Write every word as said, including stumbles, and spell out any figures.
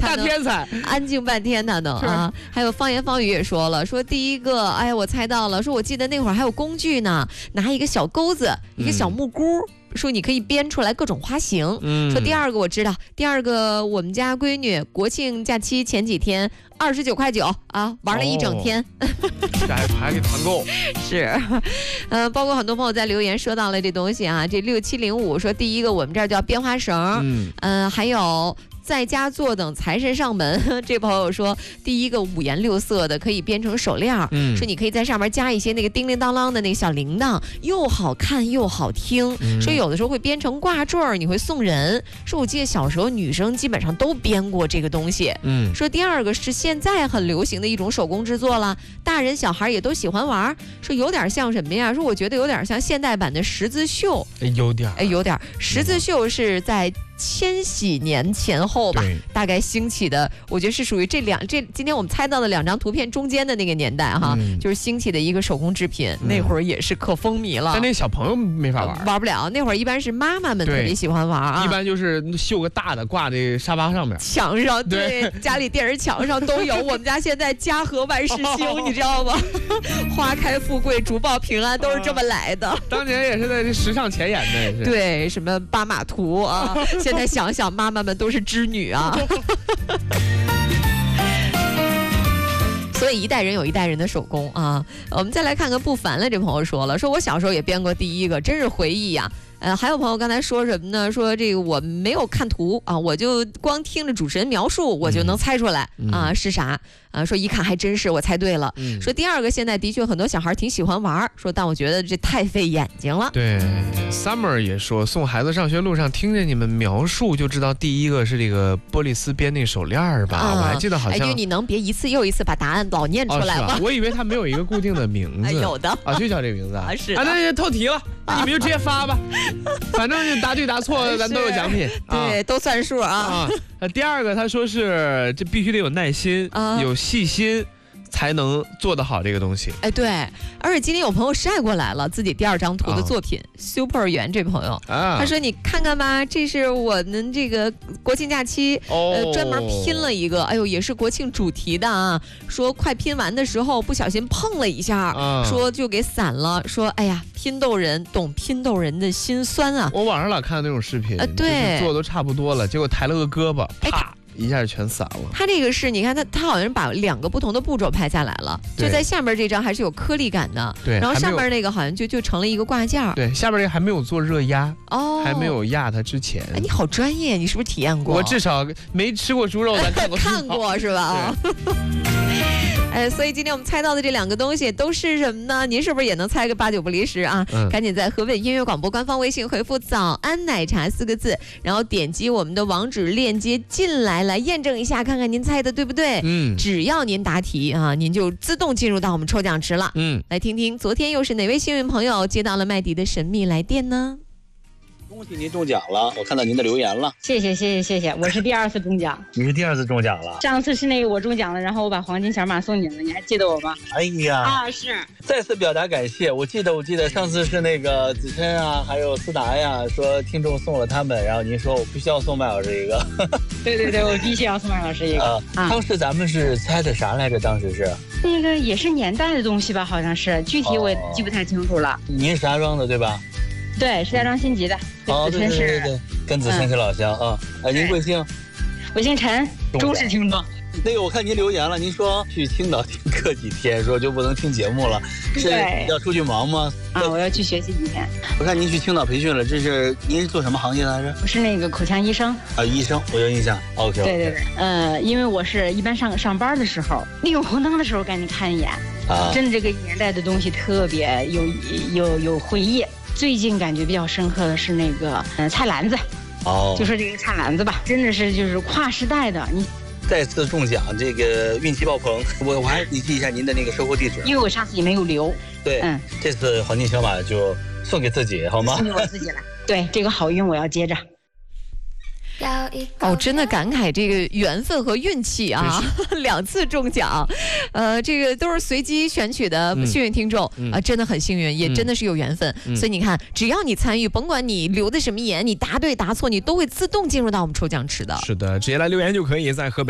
大天才， 安静半天他能啊。还有方言方语也说了，说第一个，哎呀，我猜到了，说我记得那会儿还有工具呢，拿一个小钩子，一个小木箍。嗯说你可以编出来各种花型。嗯，说第二个我知道，第二个我们家闺女国庆假期前几天二十九块九啊，玩了一整天， 这还还给团购。 是，呃，包括很多朋友在留言说到了这东西啊，这六七零五说第一个我们这儿叫编花绳，嗯，呃，还有。在家坐等财神上门，这朋友说第一个五颜六色的可以编成手链，嗯，说你可以在上面加一些那个叮铃当啷的那个小铃铛，又好看又好听。嗯、说有的时候会编成挂坠，你会送人。说我记得小时候女生基本上都编过这个东西。嗯，说第二个是现在很流行的一种手工制作了，大人小孩也都喜欢玩。说有点像什么呀？说我觉得有点像现代版的十字绣， 有点， 哎，有点。十字绣是在千禧年前后吧，大概兴起的，我觉得是属于这两这今天我们猜到的两张图片中间的那个年代哈，嗯、就是兴起的一个手工制品，嗯、那会儿也是可风靡了。 但那小朋友没法玩， 呃，玩不了。那会儿一般是妈妈们特别喜欢玩啊， 一般就是绣个大的挂在沙发上面、 墙上，对，对家里电视墙上都有。我们家现在家和万事兴，你知道吗？花开富贵，竹报平安，都是这么来的。 当年也是在这时尚前沿的， 对，什么八马图啊。现在想想，妈妈们都是织女啊。所以一代人有一代人的手工啊。我们再来看看不凡了，这朋友说了，说我小时候也编过第一个，真是回忆呀、啊。呃，还有朋友刚才说什么呢？说这个我没有看图啊，我就光听着主持人描述，我就能猜出来、嗯、啊是啥啊？说一看还真是，我猜对了。嗯、说第二个，现在的确很多小孩挺喜欢玩，说但我觉得这太费眼睛了。 对 ，Summer 也说，送孩子上学路上听着你们描述就知道第一个是这个玻璃丝编那手链吧、啊？我还记得好像。 哎，就你能别一次又一次把答案老念出来吗？ 哦、我以为它没有一个固定的名字。 哎、有的啊，就叫这个名字啊。 是啊，那就透题了，那你们就直接发吧。反正就答对答错，咱都有奖品， 对，啊、都算数啊。 啊，呃，第二个他说是这必须得有耐心，啊、有细心。才能做得好这个东西。 哎，对，而且今天有朋友晒过来了自己第二张图的作品、哦、，Super 圆这朋友，啊、他说你看看吧，这是我们这个国庆假期、哦、呃专门拼了一个，哎呦，也是国庆主题的啊。说快拼完的时候不小心碰了一下，啊、说就给散了，说哎呀，拼豆人懂拼豆人的心酸啊。 我网上老看那种视频，呃、对，做的都差不多了，结果抬了个胳膊，啪。一下全散了。 他这个是你看他他好像把两个不同的步骤拍下来了，就在下面这张还是有颗粒感的，对，然后上面那个好像就就成了一个挂件。 对，下面这个还没有做热压哦，还没有压它之前。 哎，你好专业，你是不是体验过？ 我至少没吃过猪肉，咱看过看过是吧？哎，所以今天我们猜到的这两个东西都是什么呢？您是不是也能猜个八九不离十啊？嗯、赶紧在河北音乐广播官方微信回复“早安奶茶”四个字，然后点击我们的网址链接进来，来验证一下，看看您猜的对不对？嗯，只要您答题啊，您就自动进入到我们抽奖池了。嗯，来听听昨天又是哪位幸运朋友接到了麦迪的神秘来电呢？ 恭喜您中奖了，我看到您的留言了。 谢谢谢谢谢谢，我是第二次中奖。 你是第二次中奖了？ 上次是那个我中奖了，然后我把黄金小马送你了，你还记得我吗？ 哎呀， 啊是。 再次表达感谢，我记得我记得上次是那个子琛啊，还有思达呀，说听众送了他们，然后您说我必须要送麦老师一个。 对对对，我必须要送麦老师一个。啊， 啊当时咱们是猜的啥来着？当时是那个也是年代的东西吧，好像是，具体我也记不太清楚了。哦、 您是石家庄的对吧？ 对，石家庄新集的。 哦，对对对对，跟子琛是老乡啊。哎，您贵姓？ 我姓陈，忠实听众。 那个我看您留言了，您说去青岛听课几天，说就不能听节目了，是要出去忙吗？ 啊，我要去学习几天。 我看您去青岛培训了，这是您是做什么行业来着？ 我是那个口腔医生。 啊，医生，我有印象。OK。 对对对，呃，因为我是一般上上班的时候，利用红灯的时候赶紧看一眼。啊。真的这个年代的东西特别有有有回忆。最近感觉比较深刻的是那个呃菜篮子，哦，就说这个菜篮子吧，真的是就是跨时代的。你再次中奖，这个运气爆棚。我我还理记一下您的那个收货地址， 因为我上次也没有留。 对，嗯，这次黄金小马就送给自己好吗？ 送给我自己了。对，这个好运我要接着。 哦，真的感慨这个缘分和运气啊，两次中奖，呃，这个都是随机选取的幸运听众啊、嗯呃，真的很幸运，也真的是有缘分。嗯、所以你看，只要你参与，甭管你留的什么言，你答对答错，你都会自动进入到我们抽奖池的。 是的，直接来留言就可以，在河北。